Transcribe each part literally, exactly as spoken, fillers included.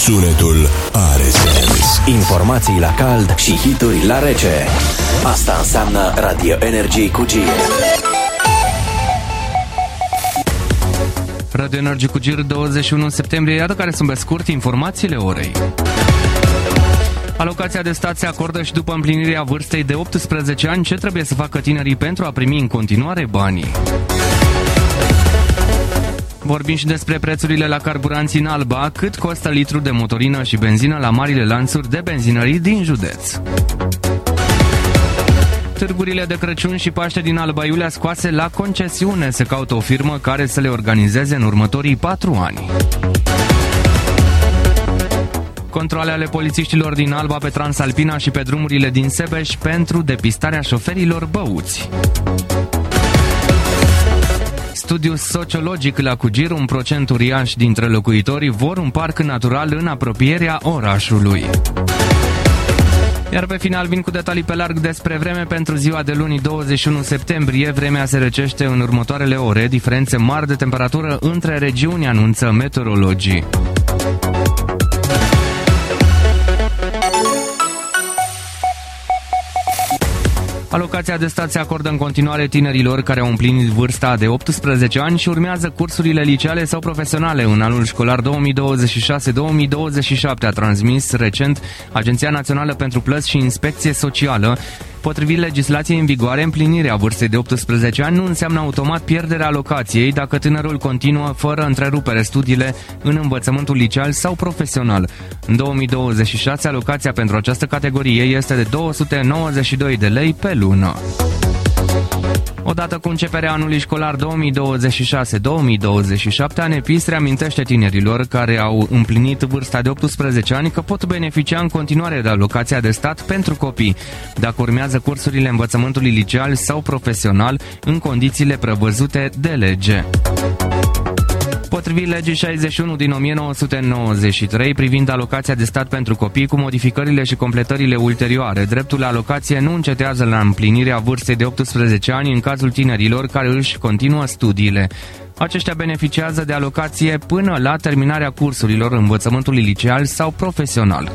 Sunetul are sens. Informații la cald și hituri la rece. Asta înseamnă Radio Energy cu Gir. Radio Energy cu Gir, douăzeci și unu septembrie, iată care sunt pe scurt informațiile orei. Alocația de stat se acordă și după împlinirea vârstei de optsprezece ani. Ce trebuie să facă tinerii pentru a primi în continuare banii? Vorbim și despre prețurile la carburanți în Alba, cât costă litru de motorină și benzină la marile lanțuri de benzinării din județ. Târgurile de Crăciun și Paște din Alba Iulia scoase la concesiune. Se caută o firmă care să le organizeze în următorii patru ani. Controale ale polițiștilor din Alba pe Transalpina și pe drumurile din Sebeș pentru depistarea șoferilor băuți. Studiu sociologic la Cugir, un procent uriaș dintre locuitorii vor un parc natural în apropierea orașului. Iar pe final vin cu detalii pe larg despre vreme pentru ziua de luni douăzeci și unu septembrie. Vremea se răcește în următoarele ore, diferențe mari de temperatură între regiuni, anunță meteorologii. Alocația de stat se acordă în continuare tinerilor care au împlinit vârsta de optsprezece ani și urmează cursurile liceale sau profesionale în anul școlar două mii douăzeci și șase două mii douăzeci și șapte, a transmis recent Agenția Națională pentru Plăți și Inspecție Socială. Potrivit legislației în vigoare, împlinirea vârstei de optsprezece ani nu înseamnă automat pierderea alocației dacă tânărul continuă fără întrerupere studiile în învățământul liceal sau profesional. În două mii douăzeci și șase, alocația pentru această categorie este de două sute nouăzeci și doi de lei pe lună. Odată cu începerea anului școlar două mii douăzeci și șase două mii douăzeci și șapte, ANEPIS reamintește tinerilor care au împlinit vârsta de optsprezece ani că pot beneficia în continuare de alocația de stat pentru copii, dacă urmează cursurile învățământului liceal sau profesional în condițiile prevăzute de lege. Potrivit legii șaizeci și unu din o mie nouă sute nouăzeci și trei privind alocația de stat pentru copii cu modificările și completările ulterioare, dreptul la alocație nu încetează la împlinirea vârstei de optsprezece ani în cazul tinerilor care își continuă studiile. Aceștia beneficiază de alocație până la terminarea cursurilor învățământului liceal sau profesional.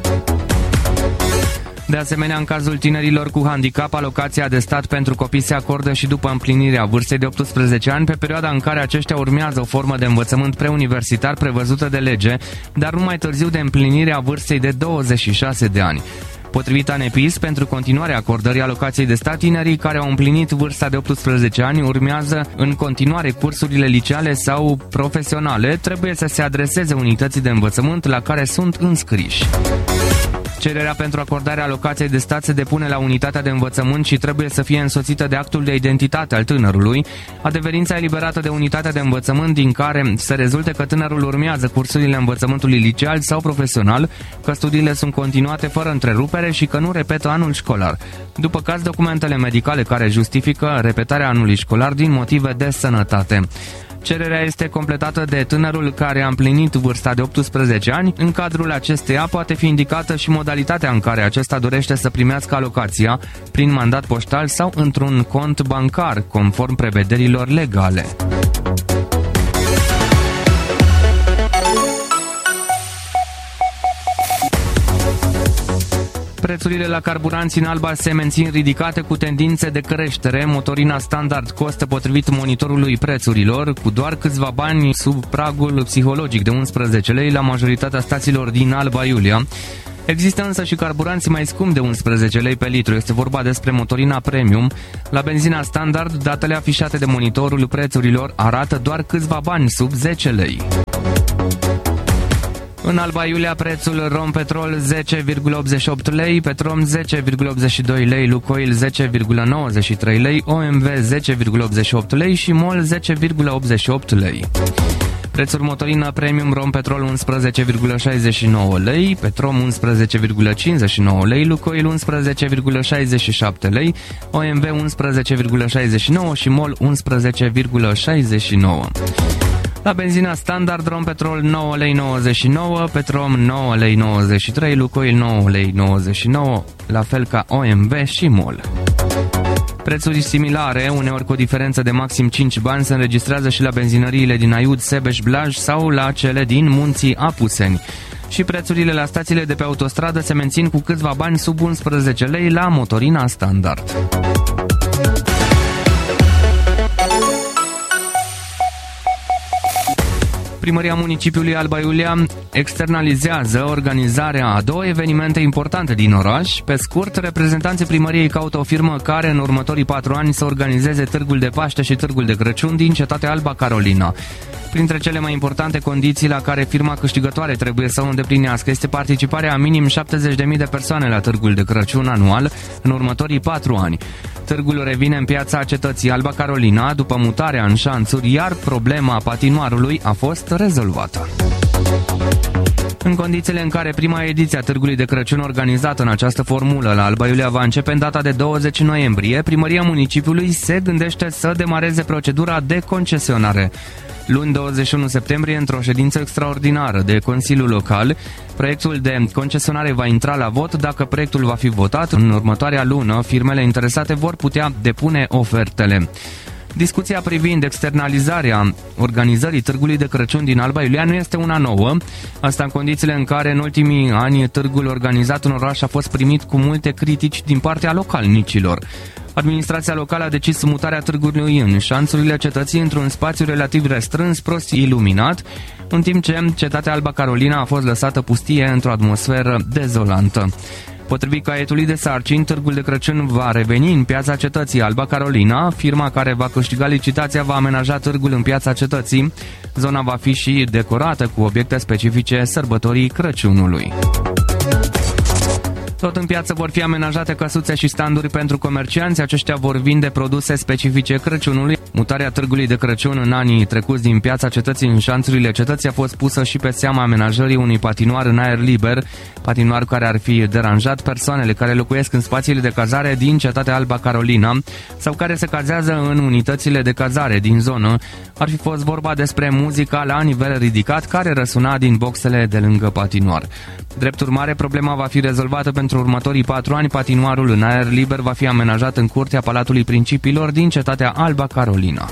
De asemenea, în cazul tinerilor cu handicap, alocația de stat pentru copii se acordă și după împlinirea vârstei de optsprezece ani, pe perioada în care aceștia urmează o formă de învățământ preuniversitar prevăzută de lege, dar nu mai târziu de împlinirea vârstei de douăzeci și șase de ani. Potrivit ANEPIS, pentru continuarea acordării alocației de stat, tinerii care au împlinit vârsta de optsprezece ani urmează în continuare cursurile liceale sau profesionale, trebuie să se adreseze unității de învățământ la care sunt înscriși. Cererea pentru acordarea alocației de stat se depune la unitatea de învățământ și trebuie să fie însoțită de actul de identitate al tânărului, adeverința eliberată de unitatea de învățământ din care se rezulte că tânărul urmează cursurile învățământului liceal sau profesional, că studiile sunt continuate fără întrerupere și că nu repetă anul școlar. După caz, documentele medicale care justifică repetarea anului școlar din motive de sănătate. Cererea este completată de tânărul care a împlinit vârsta de optsprezece ani. În cadrul acesteia poate fi indicată și modalitatea în care acesta dorește să primească alocația, prin mandat poștal sau într-un cont bancar, conform prevederilor legale. Prețurile la carburanți în Alba se mențin ridicate cu tendințe de creștere. Motorina standard costă, potrivit monitorului prețurilor, cu doar câțiva bani sub pragul psihologic de unsprezece lei la majoritatea stațiilor din Alba Iulia. Există însă și carburanți mai scumpi de unsprezece lei pe litru. Este vorba despre motorina premium. La benzina standard, datele afișate de monitorul prețurilor arată doar câțiva bani sub zece lei. În Alba Iulia, prețul Rompetrol zece virgulă optzeci și opt lei, Petrom zece virgulă optzeci și doi lei, Lucoil zece virgulă nouăzeci și trei lei, O M V zece virgulă optzeci și opt lei și MOL zece virgulă optzeci și opt lei. Prețul motorină premium Rompetrol unsprezece virgulă șaizeci și nouă lei, Petrom unsprezece virgulă cincizeci și nouă lei, Lucoil unsprezece virgulă șaizeci și șapte lei, O M V unsprezece virgulă șaizeci și nouă și MOL unsprezece virgulă șaizeci și nouă. La benzina standard, Rompetrol nouă lei nouăzeci și nouă, Petrom nouă lei nouăzeci și trei, Lucoil nouă lei nouăzeci și nouă, la fel ca O M V și MOL. Prețuri similare, uneori cu o diferență de maxim cinci bani, se înregistrează și la benzinăriile din Aiud, Sebeș, Blaj sau la cele din Munții Apuseni. și prețurile la stațiile de pe autostradă se mențin cu câțiva bani sub unsprezece lei la motorina standard. Primăria municipiului Alba Iulia externalizează organizarea a două evenimente importante din oraș. Pe scurt, reprezentanții primăriei caută o firmă care în următorii patru ani să organizeze Târgul de Paște și Târgul de Crăciun din cetatea Alba Carolina. Printre cele mai importante condiții la care firma câștigătoare trebuie să o îndeplinească este participarea a minim șaptezeci de mii de persoane la Târgul de Crăciun anual în următorii patru ani. Târgul revine în piața cetății Alba Carolina după mutarea în șanțuri, iar problema patinoarului a fost rezolvată. În condițiile în care prima ediție a Târgului de Crăciun organizată în această formulă la Alba Iulia va începe în data de douăzeci noiembrie, primăria municipiului se gândește să demareze procedura de concesionare. Luni douăzeci și unu septembrie, într-o ședință extraordinară de Consiliul Local, proiectul de concesionare va intra la vot. Dacă proiectul va fi votat, în următoarea lună, firmele interesate vor putea depune ofertele. Discuția privind externalizarea organizării Târgului de Crăciun din Alba Iulia nu este una nouă, asta în condițiile în care în ultimii ani târgul organizat în oraș a fost primit cu multe critici din partea localnicilor. Administrația locală a decis mutarea târgului în șanțurile cetății într-un spațiu relativ restrâns, prost iluminat, în timp ce cetatea Alba Carolina a fost lăsată pustie într-o atmosferă dezolantă. Potrivit caietului de sarcini, Târgul de Crăciun va reveni în piața cetății Alba Carolina. Firma care va câștiga licitația va amenaja târgul în piața cetății. Zona va fi și decorată cu obiecte specifice sărbătorii Crăciunului. Tot în piață vor fi amenajate căsuțe și standuri pentru comercianți. Aceștia vor vinde produse specifice Crăciunului. Mutarea Târgului de Crăciun în anii trecuți din piața cetății în șanțurile cetății a fost pusă și pe seama amenajării unui patinoar în aer liber, patinoar care ar fi deranjat persoanele care locuiesc în spațiile de cazare din cetatea Alba Carolina sau care se cazează în unitățile de cazare din zonă. Ar fi fost vorba despre muzica la nivel ridicat care răsuna din boxele de lângă patinoar. Drept urmare, problema va fi rezolvată pentru următorii patru ani. Patinoarul în aer liber va fi amenajat în curtea Palatului Principilor din cetatea Alba Carolina.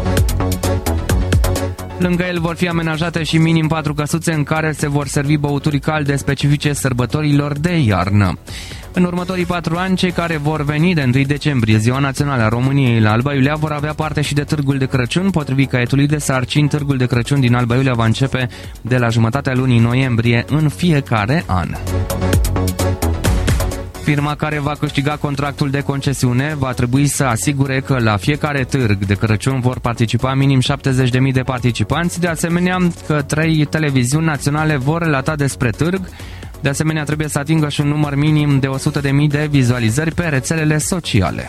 Lângă el vor fi amenajate și minim patru căsuțe în care se vor servi băuturi calde specifice sărbătorilor de iarnă. În următorii patru ani, cei care vor veni de întâi decembrie, Ziua Națională a României, la Alba Iulia, vor avea parte și de Târgul de Crăciun. Potrivit caietului de sarcini, Târgul de Crăciun din Alba Iulia va începe de la jumătatea lunii noiembrie în fiecare an. Firma care va câștiga contractul de concesiune va trebui să asigure că la fiecare târg de Crăciun vor participa minim șaptezeci de mii de participanți, de asemenea că trei televiziuni naționale vor relata despre târg. De asemenea, trebuie să atingă și un număr minim de o sută de mii de vizualizări pe rețelele sociale.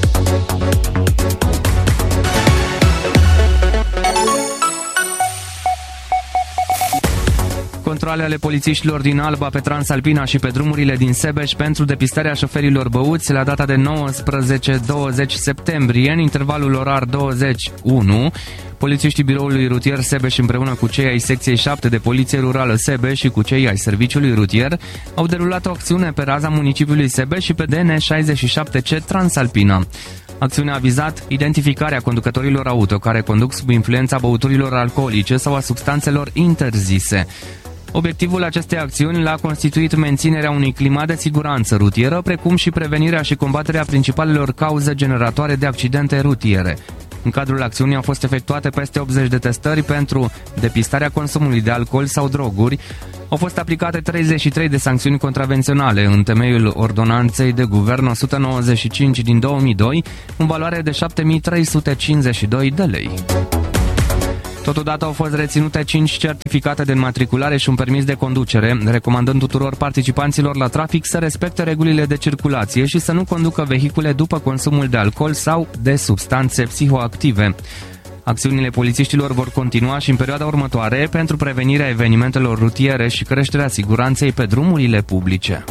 Controale ale polițiștilor din Alba pe Transalpina și pe drumurile din Sebeș pentru depistarea șoferilor băuți la data de nouăsprezece douăzeci septembrie, în intervalul orar douăzeci unu. Polițiștii biroului rutier Sebeș împreună cu cei ai secției șapte de Poliție Rurală Sebeș și cu cei ai serviciului rutier au derulat o acțiune pe raza municipiului Sebeș și pe D N șaizeci și șapte C Transalpina. Acțiunea a vizat identificarea conducătorilor auto care conduc sub influența băuturilor alcoolice sau a substanțelor interzise. Obiectivul acestei acțiuni l-a constituit menținerea unui climat de siguranță rutieră, precum și prevenirea și combaterea principalelor cauze generatoare de accidente rutiere. În cadrul acțiunii au fost efectuate peste optzeci de testări pentru depistarea consumului de alcool sau droguri. Au fost aplicate treizeci și trei de sancțiuni contravenționale în temeiul ordonanței de guvern o sută nouăzeci și cinci din două mii doi, în valoare de șapte mii trei sute cincizeci și doi de lei. Totodată au fost reținute cinci certificate de înmatriculare și un permis de conducere, recomandând tuturor participanților la trafic să respecte regulile de circulație și să nu conducă vehicule după consumul de alcool sau de substanțe psihoactive. Acțiunile polițiștilor vor continua și în perioada următoare pentru prevenirea evenimentelor rutiere și creșterea siguranței pe drumurile publice.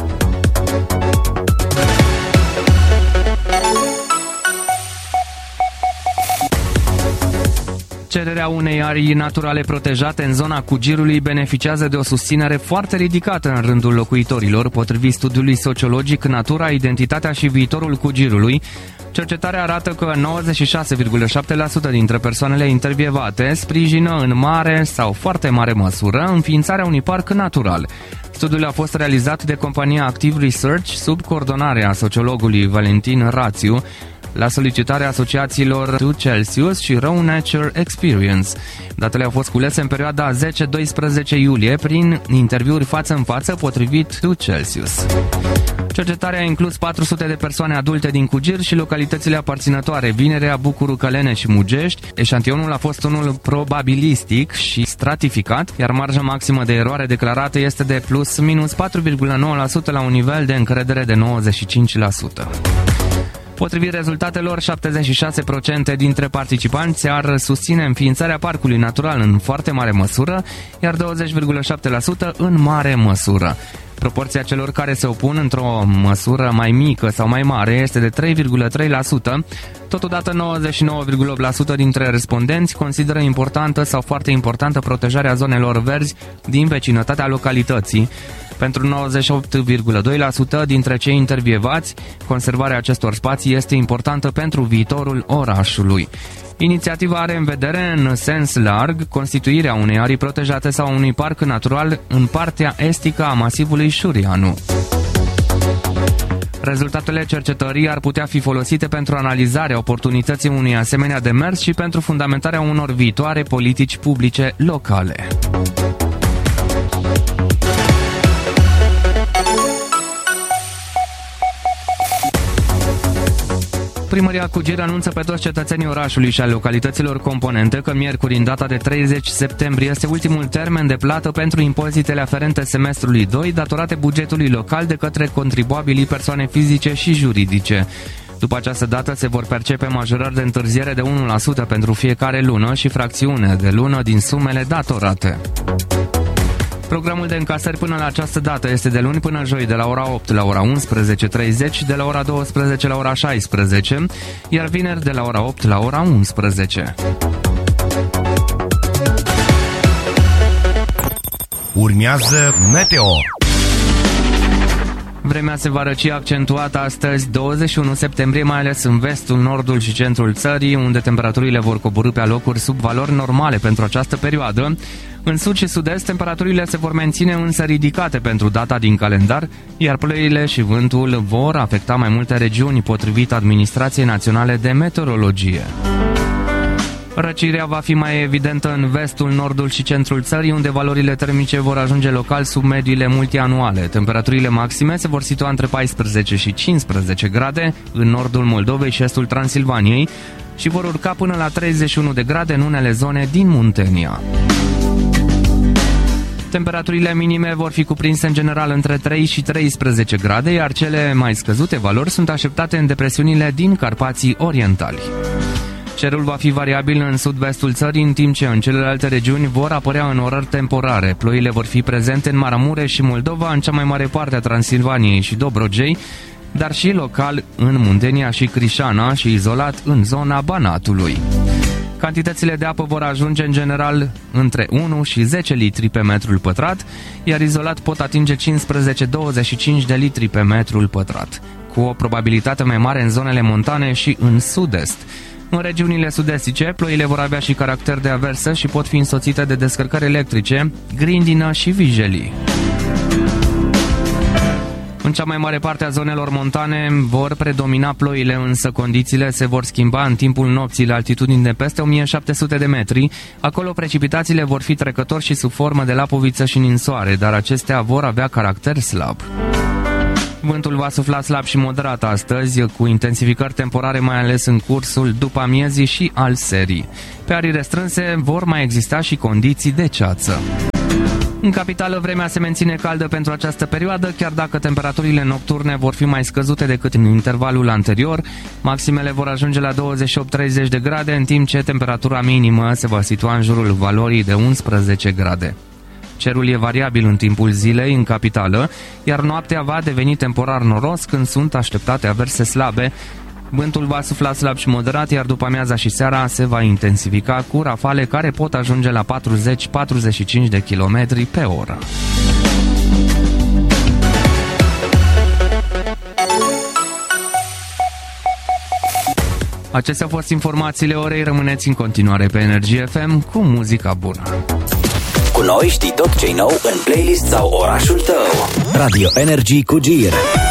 Cererea unei arii naturale protejate în zona Cugirului beneficiază de o susținere foarte ridicată în rândul locuitorilor, potrivit studiului sociologic Natura, Identitatea și Viitorul Cugirului. Cercetarea arată că nouăzeci și șase virgulă șapte la sută dintre persoanele intervievate sprijină în mare sau foarte mare măsură înființarea unui parc natural. Studiul a fost realizat de compania Active Research sub coordonarea sociologului Valentin Rațiu, la solicitarea asociațiilor Two Celsius și Raw Nature Experience. Datele au fost culese în perioada zece doisprezece iulie prin interviuri față în față, potrivit Two Celsius. Cercetarea a inclus patru sute de persoane adulte din Cugir și localitățile aparținătoare, Vinerea, Bucuru, Călene și Mugești. Eșantionul a fost unul probabilistic și stratificat, iar marja maximă de eroare declarată este de plus minus patru virgulă nouă la sută la un nivel de încredere de nouăzeci și cinci la sută. Potrivit rezultatelor, șaptezeci și șase la sută dintre participanți ar susține înființarea parcului natural în foarte mare măsură, iar douăzeci virgulă șapte la sută în mare măsură. Proporția celor care se opun într-o măsură mai mică sau mai mare este de trei virgulă trei la sută. Totodată nouăzeci și nouă virgulă opt la sută dintre respondenți consideră importantă sau foarte importantă protejarea zonelor verzi din vecinătatea localității. Pentru nouăzeci și opt virgulă doi la sută dintre cei intervievați, conservarea acestor spații este importantă pentru viitorul orașului. Inițiativa are în vedere, în sens larg, constituirea unei arii protejate sau unui parc natural în partea estică a masivului Șurianu. Rezultatele cercetării ar putea fi folosite pentru analizarea oportunității unui asemenea demers și pentru fundamentarea unor viitoare politici publice locale. Primăria Cugir anunță pe toți cetățenii orașului și a localităților componente că miercuri, în data de treizeci septembrie, este ultimul termen de plată pentru impozitele aferente semestrului doi, datorate bugetului local de către contribuabilii persoane fizice și juridice. După această dată se vor percepe majorări de întârziere de unu la sută pentru fiecare lună și fracțiune de lună din sumele datorate. Programul de încasări până la această dată este de luni până joi de la ora opt la ora unsprezece treizeci, de la ora douăsprezece la ora șaisprezece, iar vineri de la ora opt la ora unsprezece. Urmează Meteo. Vremea se va răci accentuat astăzi, douăzeci și unu septembrie, mai ales în vestul, nordul și centrul țării, unde temperaturile vor coborî pe alocuri sub valori normale pentru această perioadă. În sud și sud-est, temperaturile se vor menține însă ridicate pentru data din calendar, iar ploile și vântul vor afecta mai multe regiuni, potrivit Administrației Naționale de Meteorologie. Răcirea va fi mai evidentă în vestul, nordul și centrul țării, unde valorile termice vor ajunge local sub mediile multianuale. Temperaturile maxime se vor situa între paisprezece și cincisprezece grade în nordul Moldovei și estul Transilvaniei și vor urca până la treizeci și unu de grade în unele zone din Muntenia. Temperaturile minime vor fi cuprinse în general între trei și treisprezece grade, iar cele mai scăzute valori sunt așteptate în depresiunile din Carpații Orientali. Cerul va fi variabil în sud-vestul țării, în timp ce în celelalte regiuni vor apărea înnorări temporare. Ploile vor fi prezente în Maramureș și Moldova, în cea mai mare parte a Transilvaniei și Dobrogei, dar și local în Muntenia și Crișana și izolat în zona Banatului. Cantitățile de apă vor ajunge în general între unu și zece litri pe metrul pătrat, iar izolat pot atinge cincisprezece douăzeci și cinci de litri pe metrul pătrat, cu o probabilitate mai mare în zonele montane și în sud-est. În regiunile sud-estice, ploile vor avea și caracter de aversă și pot fi însoțite de descărcări electrice, grindină și vijelii. În cea mai mare parte a zonelor montane vor predomina ploile, însă condițiile se vor schimba în timpul nopții la altitudini de peste o mie șapte sute de metri. Acolo precipitațiile vor fi trecători și sub formă de lapoviță și ninsoare, dar acestea vor avea caracter slab. Vântul va sufla slab și moderat astăzi, cu intensificări temporare mai ales în cursul după amiezii și al serii. Pe arii restrânse vor mai exista și condiții de ceață. În capitală, vremea se menține caldă pentru această perioadă, chiar dacă temperaturile nocturne vor fi mai scăzute decât în intervalul anterior. Maximele vor ajunge la douăzeci și opt treizeci de grade, în timp ce temperatura minimă se va situa în jurul valorii de unsprezece grade. Cerul e variabil în timpul zilei în capitală, iar noaptea va deveni temporar noros când sunt așteptate averse slabe, Vântul va sufla slab și moderat, iar după amiaza și seara se va intensifica cu rafale care pot ajunge la patruzeci - patruzeci și cinci de kilometri pe oră. Acestea au fost informațiile orei. Rămâneți în continuare pe Energie F M cu muzica bună. Cu noi știi tot ce-i nou în playlist sau orașul tău. Radio Energy cu Gir.